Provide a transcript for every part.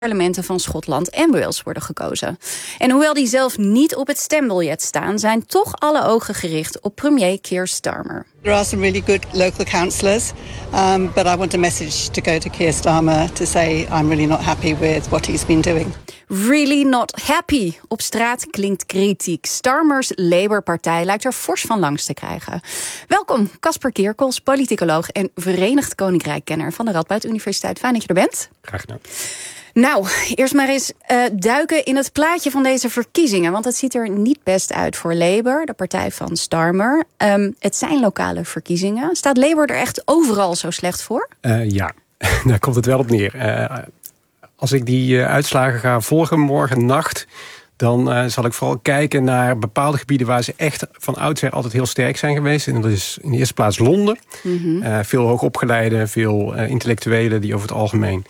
parlementen van Schotland en Wales worden gekozen. En hoewel die zelf niet op het stembiljet staan, zijn toch alle ogen gericht op premier Keir Starmer. There are some really good local councillors, but I want a message to go to Keir Starmer to say I'm really not happy with what he's been doing. Really not happy. Op straat klinkt kritiek. Starmer's Labour-partij lijkt er fors van langs te krijgen. Welkom, Casper Kerkels, politicoloog en Verenigd Koninkrijk-kenner van de Radboud Universiteit. Fijn dat je er bent. Graag gedaan. Nou, eerst maar eens duiken in het plaatje van deze verkiezingen. Want het ziet er niet best uit voor Labour, de partij van Starmer. Het zijn lokale verkiezingen. Staat Labour er echt overal zo slecht voor? Ja, daar komt het wel op neer. Als ik die uitslagen ga volgen morgen nacht, dan zal ik vooral kijken naar bepaalde gebieden waar ze echt van oudsher altijd heel sterk zijn geweest. En dat is in de eerste plaats Londen. Mm-hmm. Veel hoogopgeleiden, veel intellectuelen die over het algemeen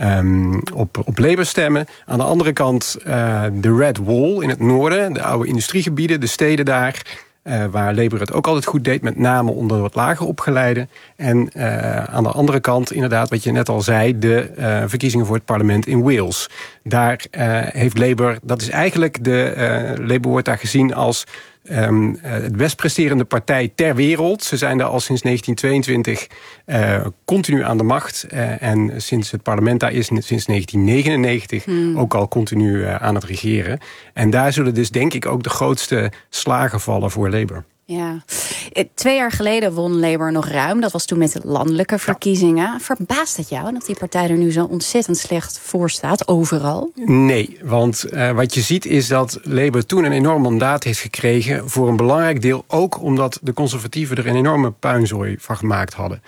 op Labour stemmen. Aan de andere kant de Red Wall in het noorden, de oude industriegebieden, de steden daar, waar Labour het ook altijd goed deed, met name onder wat lager opgeleiden. En aan de andere kant, inderdaad, wat je net al zei, de verkiezingen voor het parlement in Wales. Daar heeft Labour, dat is eigenlijk Labour wordt daar gezien als het best presterende partij ter wereld. Ze zijn daar al sinds 1922 continu aan de macht. En sinds het parlement daar is, sinds 1999... ook al continu aan het regeren. En daar zullen dus denk ik ook de grootste slagen vallen voor Labour. Ja. 2 jaar geleden won Labour nog ruim. Dat was toen met de landelijke verkiezingen. Ja. Verbaast het jou dat die partij er nu zo ontzettend slecht voor staat, overal? Nee, want wat je ziet is dat Labour toen een enorm mandaat heeft gekregen, voor een belangrijk deel ook omdat de conservatieven er een enorme puinzooi van gemaakt hadden.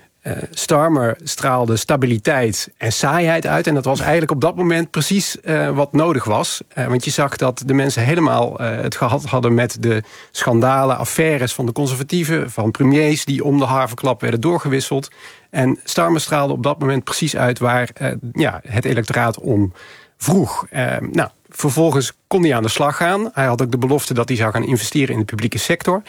Starmer straalde stabiliteit en saaiheid uit. En dat was eigenlijk op dat moment precies wat nodig was. Want je zag dat de mensen helemaal het gehad hadden met de schandalen, affaires van de conservatieven, van premiers die om de haverklap werden doorgewisseld. En Starmer straalde op dat moment precies uit waar het electoraat om vroeg. Vervolgens kon hij aan de slag gaan. Hij had ook de belofte dat hij zou gaan investeren in de publieke sector.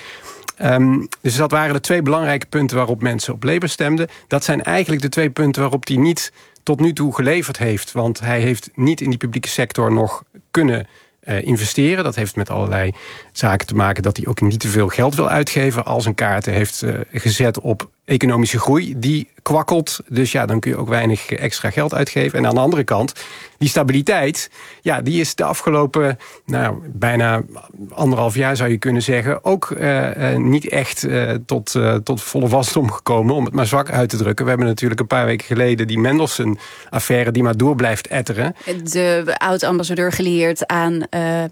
Dus dat waren de 2 belangrijke punten waarop mensen op Labour stemden. Dat zijn eigenlijk de 2 punten waarop hij niet tot nu toe geleverd heeft. Want hij heeft niet in die publieke sector nog kunnen investeren. Dat heeft met allerlei zaken te maken dat hij ook niet te veel geld wil uitgeven. Al zijn kaarten heeft gezet op economische groei. Die kwakkelt, dus ja, dan kun je ook weinig extra geld uitgeven. En aan de andere kant, die stabiliteit, ja, die is de afgelopen bijna 1,5 jaar zou je kunnen zeggen, ook niet echt tot volle wasdom gekomen, om het maar zwak uit te drukken. We hebben natuurlijk een paar weken geleden die Mendelssohn-affaire die maar door blijft etteren. De oud-ambassadeur gelieerd aan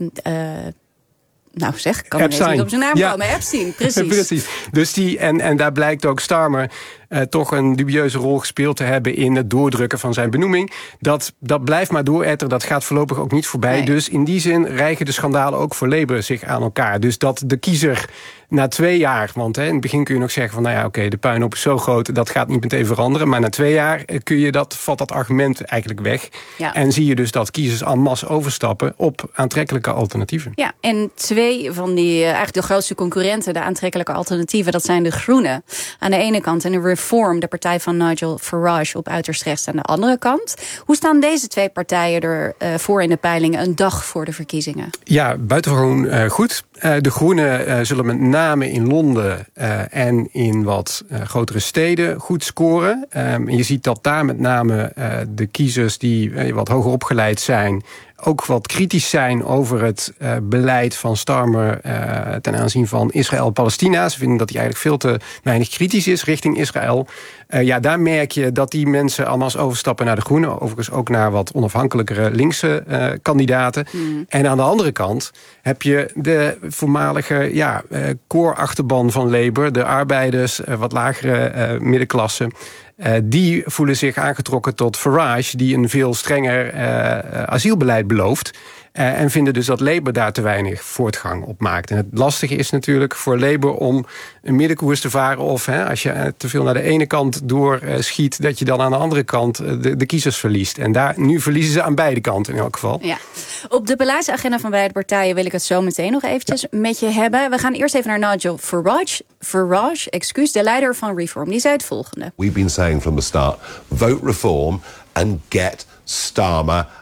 ik kan niet op zijn naam komen. Epstein, precies. Precies. Dus en daar blijkt ook Starmer toch een dubieuze rol gespeeld te hebben in het doordrukken van zijn benoeming. Dat blijft maar dooretteren, dat gaat voorlopig ook niet voorbij. Nee. Dus in die zin rijgen de schandalen ook voor Labour zich aan elkaar. Dus dat de kiezer na 2 jaar, want in het begin kun je nog zeggen van de puinhoop is zo groot, dat gaat niet meteen veranderen. Maar na 2 jaar valt dat argument eigenlijk weg. Ja. En zie je dus dat kiezers en masse overstappen op aantrekkelijke alternatieven. Ja, en 2 van die eigenlijk de grootste concurrenten, de aantrekkelijke alternatieven, dat zijn de Groenen aan de ene kant en de Reform, de partij van Nigel Farage, op uiterst rechts aan de andere kant. Hoe staan deze 2 partijen er voor in de peilingen een dag voor de verkiezingen? Ja, buitengewoon goed. De Groenen zullen met name in Londen en in wat grotere steden goed scoren. En je ziet dat daar met name de kiezers die wat hoger opgeleid zijn ook wat kritisch zijn over het beleid van Starmer ten aanzien van Israël-Palestina. Ze vinden dat hij eigenlijk veel te weinig kritisch is richting Israël. Daar merk je dat die mensen allemaal overstappen naar de Groenen. Overigens ook naar wat onafhankelijkere linkse kandidaten. Mm. En aan de andere kant heb je de voormalige core-achterban van Labour. De arbeiders, wat lagere middenklasse. Die voelen zich aangetrokken tot Farage, die een veel strenger asielbeleid belooft. En vinden dus dat Labour daar te weinig voortgang op maakt. En het lastige is natuurlijk voor Labour om een middenkoers te varen. Of als je te veel naar de ene kant doorschiet, dat je dan aan de andere kant de kiezers verliest. En nu verliezen ze aan beide kanten in elk geval. Ja. Op de beleidsagenda van beide partijen wil ik het zo meteen nog eventjes met je hebben. We gaan eerst even naar Nigel Farage, de leider van Reform. Die zei het volgende. We've been saying from the start, vote Reform and get Starmer